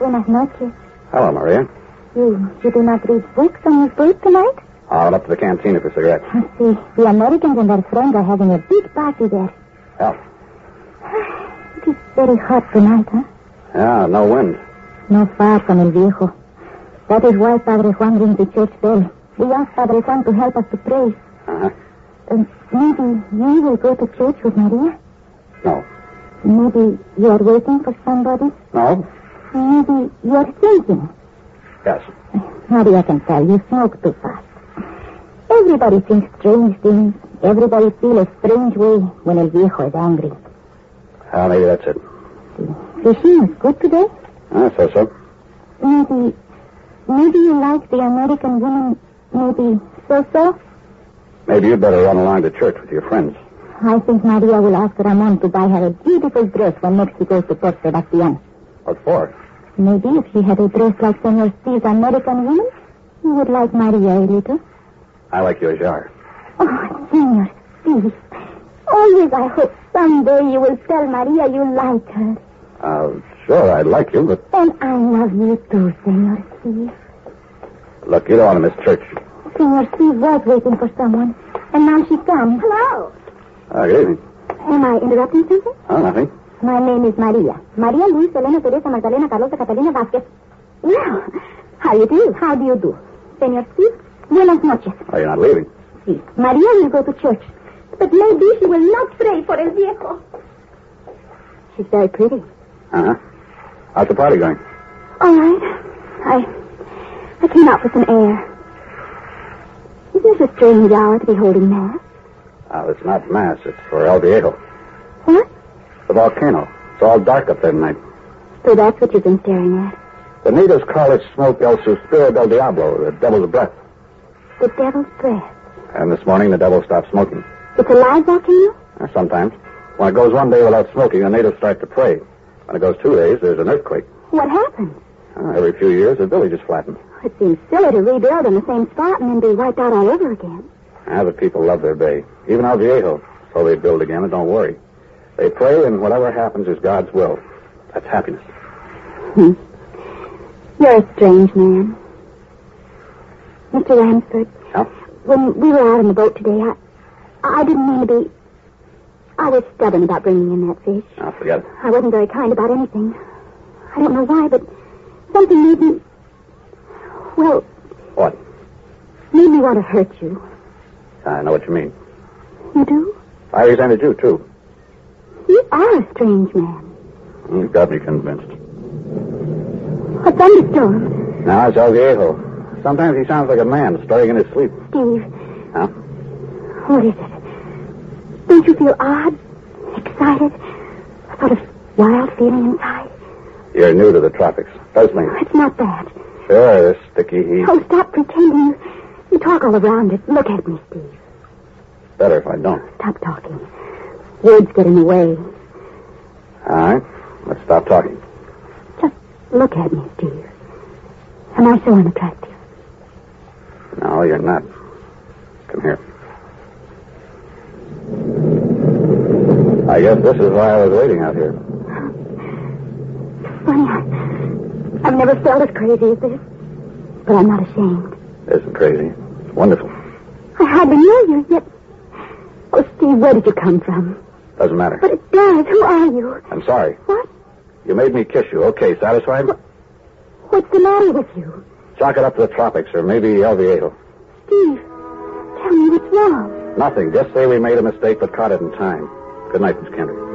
Buenas noches. Hello, Maria. You do not read books on your food tonight? I went up to the cantina for cigarettes. See, the Americans and their friends are having a big party there. Oh. It is very hot tonight, huh? Yeah, no wind. No far from El Viejo. That is why Padre Juan rings the church bell. We asked Padre Juan to help us to pray. Uh-huh. Maybe you will go to church with Maria? No. Maybe you are waiting for somebody? No? Maybe you are thinking. Yes. Maria can tell you smoke too fast. Everybody thinks strange things. Everybody feels a strange way when El Viejo is angry. Maybe that's it. Fishing was good today? I suppose so. Maybe you like the American woman, maybe so-so? Maybe you'd better run along to church with your friends. I think Maria will ask Ramon to buy her a beautiful dress when next he goes to Port Sebastian. What for? Maybe if she had a dress like Senor Steve's American woman, you would like Maria a little. I like your jar. Oh, Senor Steve. Always I hope someday you will tell Maria you like her. Sure, I'd like you, but... And I love you too, Senor Steve. Look, you don't want to miss church. Senor Steve was waiting for someone, and now she comes. Hello. Good evening. Am I interrupting something? Oh, nothing. My name is Maria. Maria Luis Elena Teresa Magdalena Carlota Catalina Vasquez. Well, how do you do? Senor Steve, buenas noches. Oh, you're not leaving? Sí. Maria will go to church, but maybe she will not pray for El Viejo. She's very pretty. Uh-huh. How's the party going? All right. I came out for some air. Isn't this a strange hour to be holding Mass? It's not Mass. It's for El Viejo. What? The volcano. It's all dark up there tonight. So that's what you've been staring at. The natives call it smoke El Suspiro del Diablo, the devil's breath. The devil's breath. And this morning the devil stopped smoking. It's a live volcano? Sometimes. When it goes one day without smoking, the natives start to pray. When it goes 2 days, there's an earthquake. What happened? Every few years, the village is flattened. It seems silly to rebuild in the same spot and then be wiped out all over again. The people love their bay. Even El Viejo. So they build again and don't worry. They pray, and whatever happens is God's will. That's happiness. You're a strange man. Mr. Ramsford. Yeah? When we were out on the boat today, I didn't mean to be... I was stubborn about bringing in that fish. Forget it. I wasn't very kind about anything. I don't know why, but something made me... Well... What? Made me want to hurt you. I know what you mean. You do? I resented you, too. You are a strange man. You've got me convinced. A thunderstorm. Now, it's El Viejo. Sometimes he sounds like a man stirring in his sleep. Steve. Huh? What is it? Don't you feel odd? Excited? A sort of wild feeling inside? You're new to the tropics. Trust me. It's not that. Sure, this sticky heat. Oh, stop pretending. You talk all around it. Look at me, Steve. Better if I don't. Stop talking. Words get in the way. All right. Let's stop talking. Just look at me, Steve. Am I so unattractive? No, you're not. Come here. I guess this is why I was waiting out here. Funny, I've never felt as crazy as this. But I'm not ashamed. This is crazy. It's wonderful. I hardly know you, yet... Oh, Steve, where did you come from? Doesn't matter. But it does. Who are you? I'm sorry. What? You made me kiss you. Okay, satisfied? What's the matter with you? Chalk it up to the tropics, or maybe El Viejo. Steve, tell me what's wrong. Nothing. Just say we made a mistake, but caught it in time. Good night, Miss Kendrick.